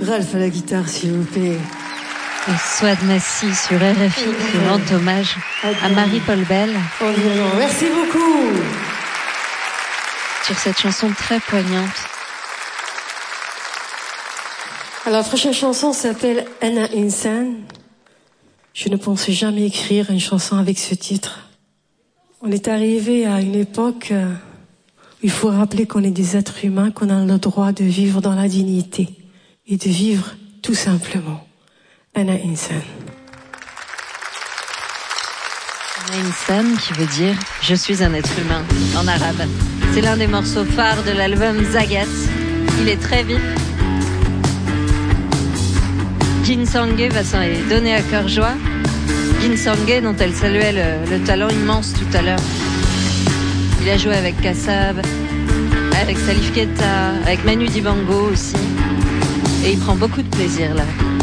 Ralph à la guitare, s'il vous plaît. Et Souad Massi sur RFI qui rend hommage à Marie-Paul Bell. Merci beaucoup. Sur cette chanson très poignante. Alors, la prochaine chanson s'appelle Ana Insan. Je ne pensais jamais écrire une chanson avec ce titre. On est arrivé à une époque où il faut rappeler qu'on est des êtres humains, qu'on a le droit de vivre dans la dignité et de vivre tout simplement. Ana Insan. Ana Insan qui veut dire « Je suis un être humain » en arabe. C'est l'un des morceaux phares de l'album Zagat. Il est très vif. Jin Sangé va s'en donner à cœur joie. Jin Sangé dont elle saluait le talent immense tout à l'heure. Il a joué avec Kassab, avec Salif Keita, avec Manu Dibango aussi. Et il prend beaucoup de plaisir là.